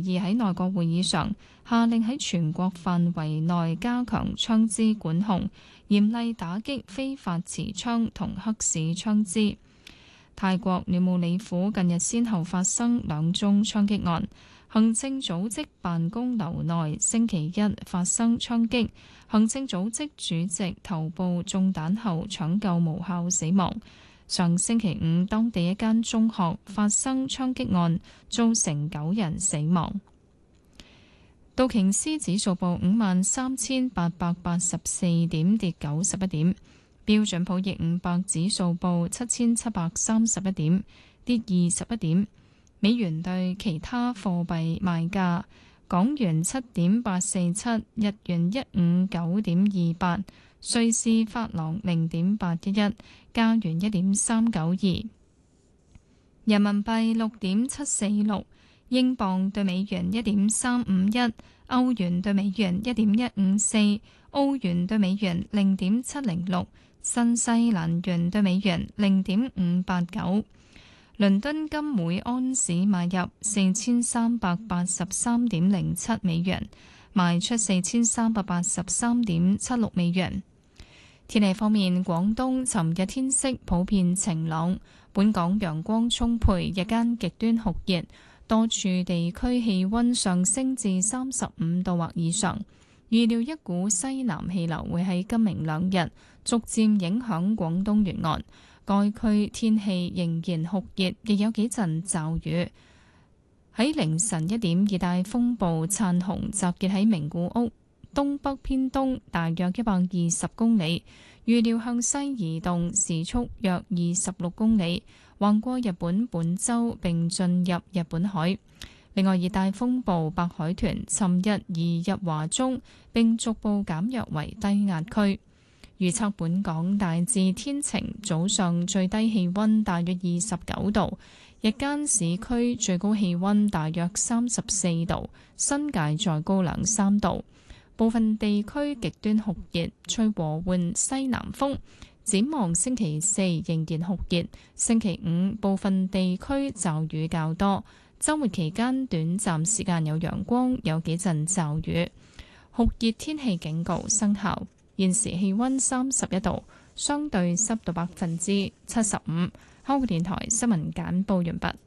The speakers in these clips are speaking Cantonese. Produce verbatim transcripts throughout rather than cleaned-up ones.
二喺內閣會議上下令喺全國範圍內加強槍支管控，嚴厲打擊非法持槍同黑市槍支。泰國暖武里府近日先後發生兩宗槍擊案，行政組織辦公樓內星期一發生槍擊，行政組織主席頭部中彈後搶救無效死亡。上星期五，當地一間中學發生槍擊案，造成九人死亡。道瓊斯指數報五萬三千八百八十四點，跌九十一點。標準普爾五百指數報七千七百三十一點，跌二十一點。美元對其他貨幣賣價：港元七點八四七，日元一五九點二八，瑞士法郎零點八一一，加元一點三九二，人民幣六點七四六，英鎊對美元一點三五一，歐元對美元一點一五四，澳元對美元零點七零六。新西蘭元對美元零點五八九，倫敦金每安士買入四千三百八十三點零七美元，賣出四千三百八十三點七六美元。天氣方面，廣東尋日天色普遍晴朗，本港陽光充沛，日間極端酷熱，多處地區氣溫上升至三十五度或以上。預料一股西南氣流會喺今明兩日逐漸影響廣東沿岸，該區天氣仍然酷熱，亦有幾陣驟雨。喺凌晨一點，熱帶風暴燦紅集結喺名古屋東北偏東大約一百二十公里，預料向西移動，時速約二十六公里，橫過日本本州並進入日本海。另外，熱帶風暴白海豚尋日移入華中，並逐步減弱為低壓區。預測本港大致天晴，早上最低氣溫大約二十九度，日間市區最高氣溫大約三十四度，新界再高兩三度。部分地區極端酷熱，吹和緩西南風。展望星期四仍然酷熱，星期五部分地區驟雨較多。週末期間短暫時間有陽光，有幾陣驟雨，酷熱天氣警告生效。現時氣溫三十一度，相對濕度百分之七十五。香港電台新聞簡報完畢。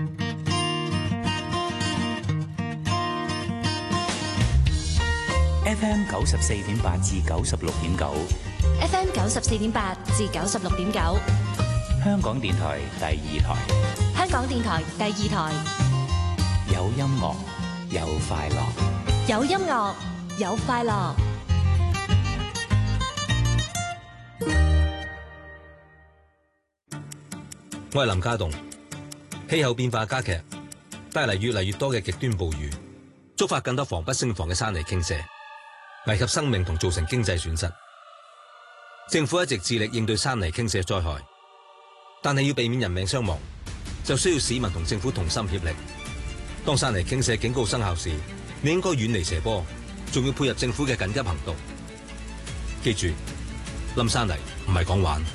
F M 九十四點八至九十六點九 ，F M 九十四點八至九十六點九， 香港電台第二台， 香港電台第二台， 有音樂，有快樂， 有音樂，有快樂。 我係林家棟。氣候變化加劇，帶嚟越嚟越多嘅極端暴雨，觸發更多防不勝防嘅山泥傾瀉，危及生命同造成經濟損失。政府一直致力應對山泥傾瀉災害，但係要避免人命傷亡，就需要市民同政府同心協力。當山泥傾瀉警告生效時，你應該遠離斜坡，仲要配合政府嘅緊急行動。記住，冧山泥唔係講玩。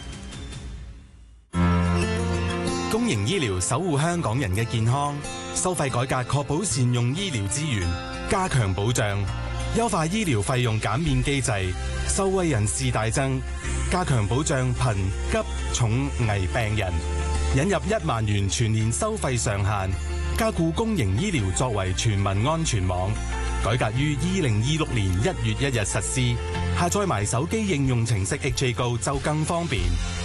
公營醫療守護香港人嘅健康，收費改革確保善用醫療資源，加強保障，優化醫療費用減免機制，受惠人士大增，加強保障貧急重危病人，引入一萬元全年收費上限，加固公營醫療作為全民安全網，改革於二零二六年一月一日實施，下載埋手機應用程式 H A Go 就更方便。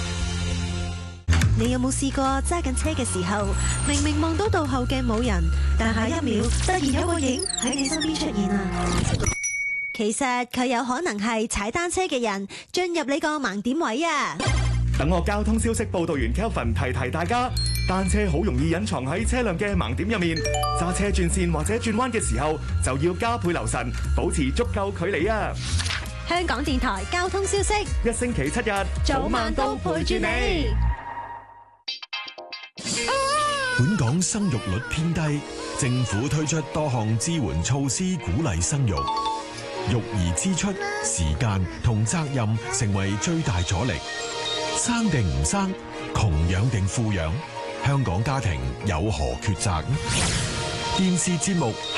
你有冇試過揸緊車嘅時候，明明望到倒後鏡冇人，但下一秒突然有個影喺你身邊出現啊？其實佢有可能係踩單車嘅人進入你個盲點位啊！ 等我交通消息報道員 Kelvin 提提大家，單車好容易隱藏喺車輛嘅盲點入面，揸車轉線或者轉彎嘅時候就要加倍留神，保持足夠距離啊！ 香港電台交通消息， 一星期七日早晚都陪住你。 本港生育率偏低，政府推出多項支援措施鼓勵生育，育兒支出、時間同責任成為最大阻力。生定唔生，窮養定富養，香港家庭有何抉擇？電視節目